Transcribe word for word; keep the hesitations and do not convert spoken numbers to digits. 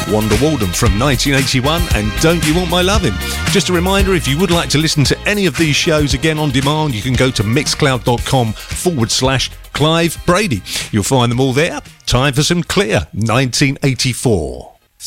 Wanda Walden from nineteen eighty-one and Don't You Want My Lovin'. Just a reminder, if you would like to listen to any of these shows again on demand, you can go to mixcloud.com forward slash Clive Brady. You'll find them all there. Time for some Clear, nineteen eighty-four.